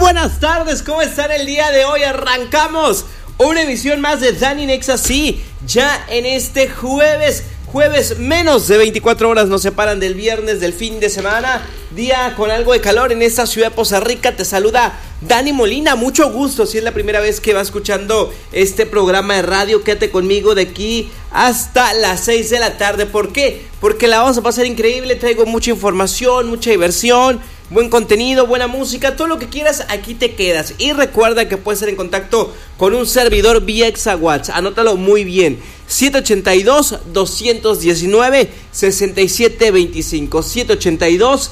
buenas tardes, ¿cómo están el día de hoy? Arrancamos una emisión más de Dani Nexa, sí, ya en este jueves menos de 24 horas nos separan del viernes del fin de semana, día con algo de calor en esta ciudad de Poza Rica. Te saluda Dani Molina, mucho gusto, si es la primera vez que va escuchando este programa de radio, quédate conmigo de aquí hasta las 6 de la tarde. ¿Por qué? Porque la vamos a pasar increíble, traigo mucha información, mucha diversión, buen contenido, buena música, todo lo que quieras, aquí te quedas. Y recuerda que puedes estar en contacto con un servidor vía WhatsApp, anótalo muy bien, 782-219-6725,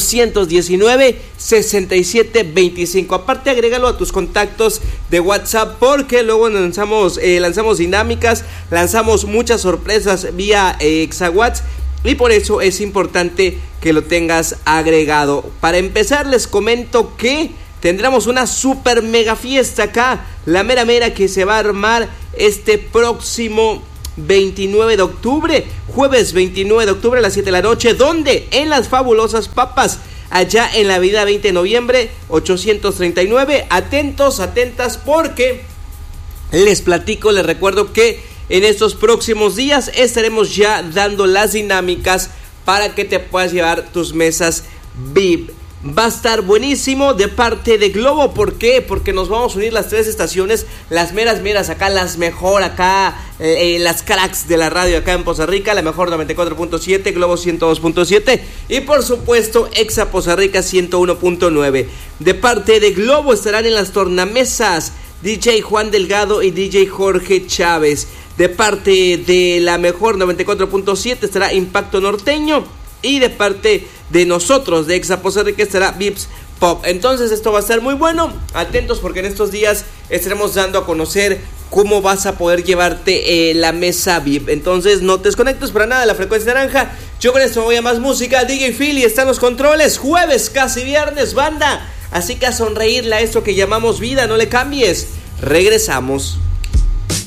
782-219-6725. Aparte, agrégalo a tus contactos de WhatsApp, porque luego lanzamos dinámicas, lanzamos muchas sorpresas vía WhatsApp, y por eso es importante que lo tengas agregado. Para empezar, les comento que tendremos una super mega fiesta acá, la mera que se va a armar este próximo 29 de octubre, jueves 29 de octubre a las 7 de la noche, donde en las fabulosas papas, allá en la avenida 20 de noviembre 839, atentos, atentas, porque les platico, les recuerdo que en estos próximos días estaremos ya dando las dinámicas para que te puedas llevar tus mesas VIP. Va a estar buenísimo de parte de Globo. ¿Por qué? Porque nos vamos a unir las tres estaciones, las meras acá, las mejor acá, las cracks de la radio acá en Poza Rica, la mejor 94.7, Globo 102.7 y por supuesto Exa Poza Rica 101.9. De parte de Globo estarán en las tornamesas DJ Juan Delgado y DJ Jorge Chávez. De parte de la mejor 94.7 estará Impacto Norteño. Y de parte de nosotros, de Exa Poza Rica, estará Vips Pop. Entonces esto va a estar muy bueno. Atentos, porque en estos días estaremos dando a conocer cómo vas a poder llevarte la mesa VIP. Entonces no te desconectes para nada de la frecuencia naranja. Yo con esto voy a más música. DJ Philly está en los controles. Jueves, casi viernes, banda. Así que a sonreírle a esto que llamamos vida. No le cambies. Regresamos.